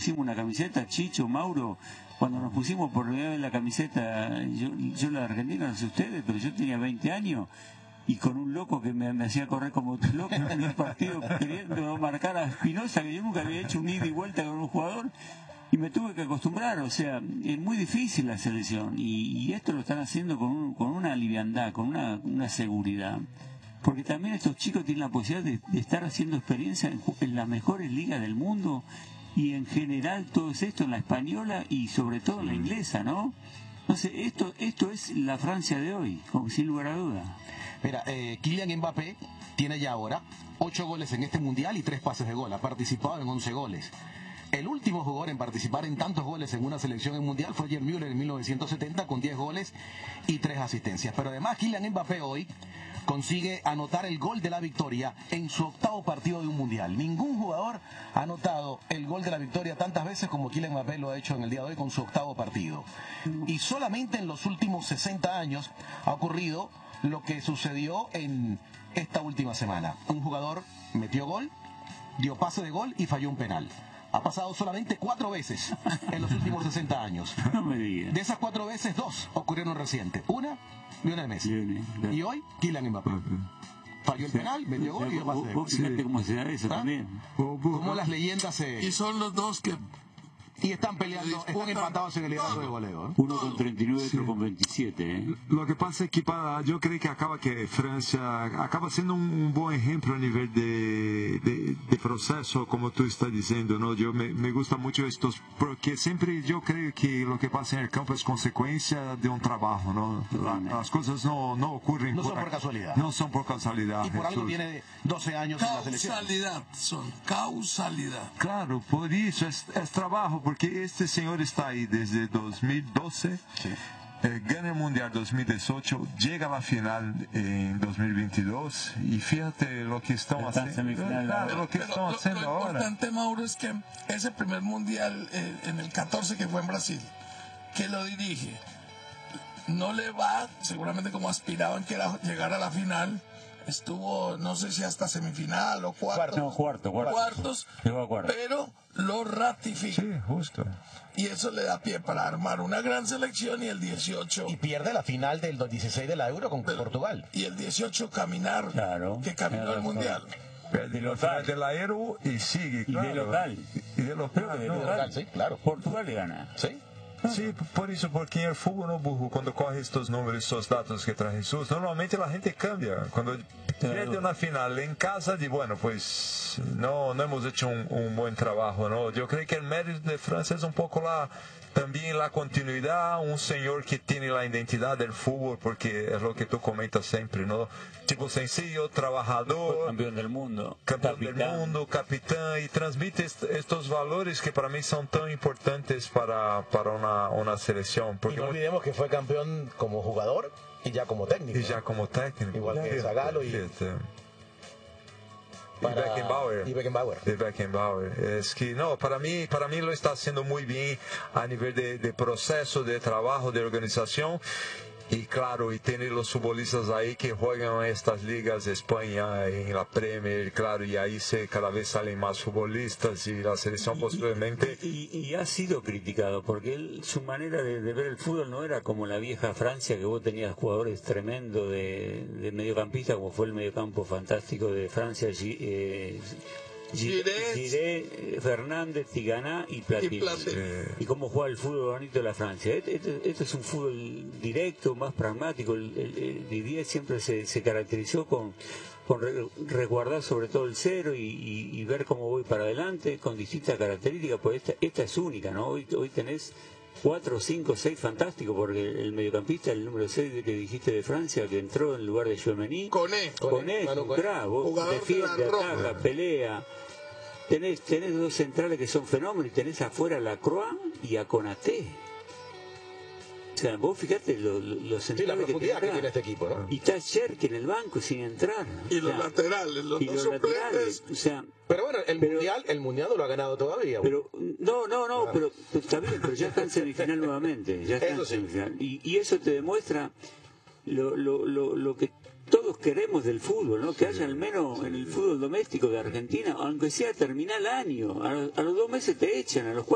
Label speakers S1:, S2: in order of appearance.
S1: pusimos una camiseta, Chicho, Mauro, cuando nos pusimos por primera vez la camiseta, yo la de Argentina, no sé ustedes, pero yo tenía 20 años, y con un loco que me hacía correr como loco en un partido queriendo marcar a Espinosa, que yo nunca había hecho un ida y vuelta con un jugador, y me tuve que acostumbrar. O sea, es muy difícil la selección, y esto lo están haciendo con una liviandad, con una seguridad, porque también estos chicos tienen la posibilidad de estar haciendo experiencia en las mejores ligas del mundo, y en general todo esto en la española y sobre todo en la inglesa, ¿no? Entonces esto es la Francia de hoy, sin lugar a duda.
S2: Mira, Kylian Mbappé tiene ya ahora 8 goles en este mundial y 3 pases de gol. Ha participado en 11 goles. El último jugador en participar en tantos goles en una selección en mundial fue Gerd Müller en 1970 con 10 goles y 3 asistencias. Pero además Kylian Mbappé hoy consigue anotar el gol de la victoria en su 8º partido de un mundial. Ningún jugador ha anotado el gol de la victoria tantas veces como Kylian Mbappé lo ha hecho en el día de hoy con su 8º partido. Y solamente en los últimos 60 años ha ocurrido lo que sucedió en esta última semana. Un jugador metió gol, dio pase de gol y falló un penal. Ha pasado solamente 4 veces en los últimos 60 años.
S1: No me digas.
S2: De esas 4 veces, 2 ocurrieron recientes. Una, Lionel Messi. Y hoy, Kylian Mbappé. Falló el penal, metió gol y dio pase de gol.
S1: Fíjate cómo se da eso también.
S2: Cómo las leyendas se...
S3: Y son los dos que...
S2: Y están peleando, están empatados en el liderato de goleo.
S1: Uno con 39 y otro con 27.
S4: Lo que pasa es que yo creo que Francia acaba siendo un buen ejemplo a nivel de proceso, como tú estás diciendo, ¿no? Yo me gusta mucho estos, porque siempre yo creo que lo que pasa en el campo es consecuencia de un trabajo, ¿no? Las cosas no ocurren
S2: no son por casualidad.
S4: No son por casualidad.
S2: Y por algo tiene 12 años en la selección.
S3: Causalidad.
S4: Claro, por eso es trabajo, porque este señor está ahí desde 2012,
S2: sí.
S4: Gana el Mundial 2018, llega a la final en 2022 y fíjate lo que están haciendo. Lo
S3: importante, Mauro, es que ese primer Mundial en el 14 que fue en Brasil, que lo dirige, no le va seguramente como aspiraban que era llegar a la final. Estuvo, no sé si hasta semifinal o cuartos, pero lo ratifica.
S4: Sí, justo.
S3: Y eso le da pie para armar una gran selección, y el 18...
S2: Y pierde la final del 16 de la Euro con Portugal.
S3: Y el 18 caminar, que caminó el Mundial.
S4: De local de la Euro y sigue, claro.
S1: Y de local.
S4: Y de local,
S2: sí, claro.
S1: Portugal le gana.
S2: Sí.
S4: Sí, por eso, porque en el fútbol, no, burro, cuando corre estos números, estos datos que trae Jesús, normalmente la gente cambia. Cuando pierde una final en casa, dice, bueno, pues no hemos hecho un buen trabajo, ¿no? Yo creo que el mérito de Francia es un poco también la continuidad, un señor que tiene la identidad del fútbol, porque es lo que tú comentas siempre, ¿no? Tipo sencillo, trabajador,
S1: campeón del mundo,
S4: capitán, y transmite estos valores que para mí son tan importantes para una selección. Porque
S2: y no olvidemos que fue campeón como jugador y ya como técnico.
S4: Igual
S2: que Zagallo y
S4: Beckenbauer. Es que no, para mí lo está haciendo muy bien a nivel de proceso, de trabajo, de organización. Y claro, y tener los futbolistas ahí que juegan estas ligas de España, en la Premier, claro, y ahí cada vez salen más futbolistas, y la selección posiblemente...
S1: Y ha sido criticado, porque su manera de ver el fútbol no era como la vieja Francia, que vos tenías jugadores tremendos de mediocampista, como fue el mediocampo fantástico de Francia, Giroud, Fernández, Tigana y Platini. Y cómo juega el fútbol bonito de la Francia. Esto es un fútbol directo, más pragmático. El Didier siempre se caracterizó con resguardar sobre todo el cero y ver cómo voy para adelante con distintas características, pues esta es única, ¿no? Hoy tenés 4, 5, 6 fantásticos, porque el mediocampista, el número 6 que dijiste de Francia, que entró en lugar de Tchouaméni, Koné, defiende, ataca, pelea. Tenés 2 centrales que son fenómenos, y tenés afuera a Lacroix y a Konaté. O sea, vos fijate los centrales
S2: que tiene este equipo, ¿no?
S1: Y está Cherki en el banco sin entrar.
S3: Y los laterales, los dos suplentes.
S1: O sea,
S2: pero bueno, el mundial no lo ha ganado todavía.
S1: Pero pero está bien, pero ya está en semifinal nuevamente. Ya está en semifinal. Y eso te demuestra lo que todos queremos del fútbol, ¿no? Que haya al menos en el fútbol doméstico de Argentina, aunque sea terminar el año, a los 2 meses te echan, a los